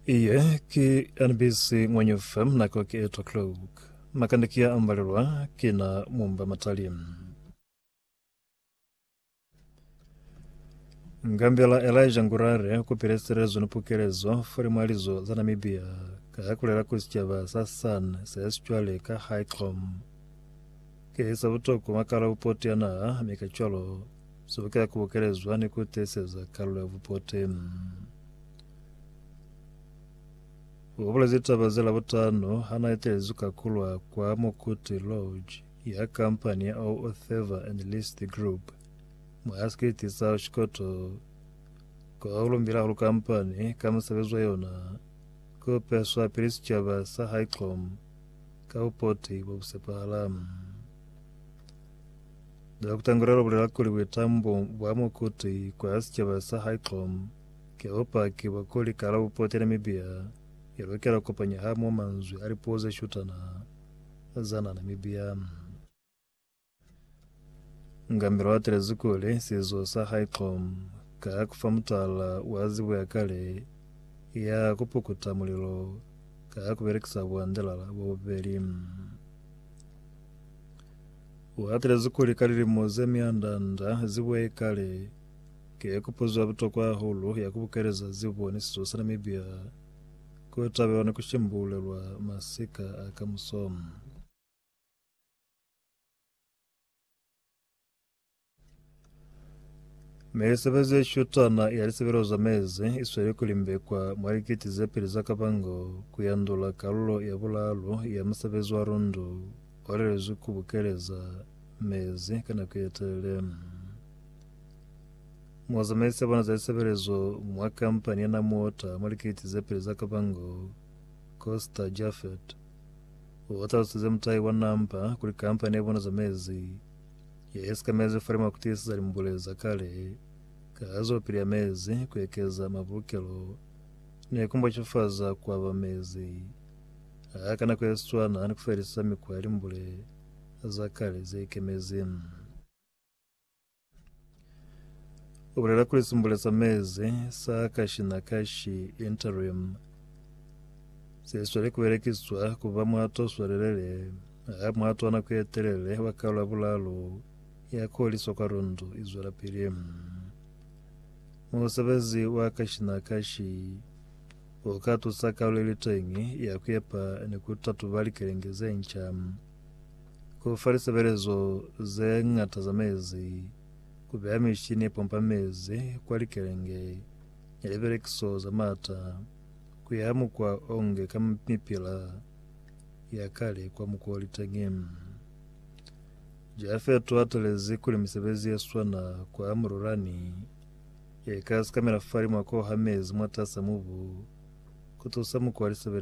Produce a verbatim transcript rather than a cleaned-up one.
Iye ki N B C mwenye F M na kwa kieto Cloak. Makandikia ambalirwa kina mumba matalim. Ngambela Elijah Ngurare kupireserezo nupukerezo fori mwalizo za Namibia kakulera kusichava sasan sestuale ka haicom kesa butoko makala upote na mikacholo sobuka kubukerezwa ni kuteseza kalula bupote ubulazita bazela butano hana etezuka kulwa kwa Mokuti Lodge ya kampani au Otheva and List Group mwaskiti sao shikoto kwa ulumbira hulu kampani kama sabezwa yona kwa peswa pirisi chava sa haicom ka upoti wabusepahalamu da kutangurero bulera kuli witambo bwa Mokuti kwa asichava sa haicom ke opa ki wakuli kala upoti Namibia yalwekera kupanya hamu manzu alipoze shutana zana Namibia ngambiro watere zikule sizo sa haicom ka kufamutala wazibu ya kale ya kupukuta mulilo ka kuberekisa bwandelala boberi watere zikule kaliri moze miandanda zibwe kale ke kupuzwa butokwa hulu ya kubukereza zibu ni sizo sa Namibia kutabewa na kushimbulelwa masika akamusomu Meresebeze shutana yaliseberoza meze iswere kulimbe kwa mwarikiti zepiri zakabango kuyandula kalulo ya bulalo ya masabezi wa rondo orerezu kubukereza meze kana kuyetelele mwaza mese wana za iseberezo mwa kampani ya namuota mwarikiti zepiri zakabango Costa Jaffet uwata usize mtai wa namba kuli kampani ya wana za mezi ya eska mezi farima kutisi za limbuleza kale kazo pili ya mezi kuekeza mavukelo ni kumbo chufaza kwa wa mezi akana kuestuana ni kuferisa mikuwa limbule za kale zeike mezi ubulela kulisimbule sa mezi saa kashi na kashi interim seswale kuberekiswa kuva mwato swalelele mwato wana kuyetelele wakala bulalo ya kuoliswa kwa rondo izwala pili mwosabezi wa kashi na kashi wakatu saka ulilitengi ya kuyepa ni kutatu vali kelengeze ncha kufarisa berezo ze ngata za mezi kubea mishini pompa mezi kwa likelenge yaliberekiso za mata kuyamu kwa onge kama mipila ya kale kwa mkuwa litengemu Jafe tuwatelezi kuli misebezi ya swana kwa amururani ya ikasi kamera fari mwako hamezi mwata samubu kutusamu kwa lisebezi